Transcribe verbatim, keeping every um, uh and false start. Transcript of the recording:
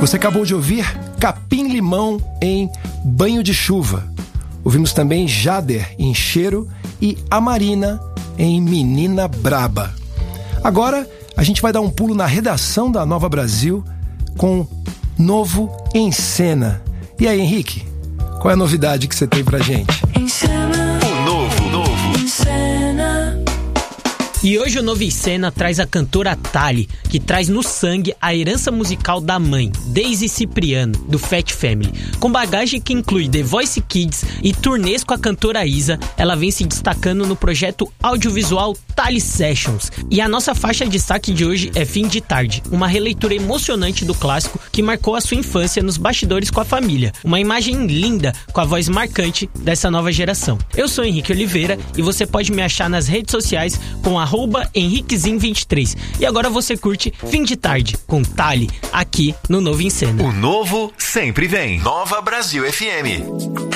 Você acabou de ouvir Capim Limão em Banho de Chuva. Ouvimos também Jader em Cheiro e a Marina em Menina Braba. Agora a gente vai dar um pulo na redação da Nova Brasil com Novo em Cena. E aí, Henrique, qual é a novidade que você tem pra gente? Em cena. O novo, novo. Em cena. E hoje o Novo em Cena traz a cantora Thaly, que traz no sangue a herança musical da mãe, Daisy Cipriano, do Fat Family. Com bagagem que inclui The Voice Kids e turnês com a cantora Isa, ela vem se destacando no projeto audiovisual Thaly Sessions. E a nossa faixa de destaque de hoje é Fim de Tarde, uma releitura emocionante do clássico que marcou a sua infância nos bastidores com a família. Uma imagem linda com a voz marcante dessa nova geração. Eu sou Henrique Oliveira e você pode me achar nas redes sociais com a arroba Henriquezin vinte e três. E agora você curte Fim de Tarde com Thaly aqui no Novo em Cena. O novo sempre vem. Nova Brasil F M.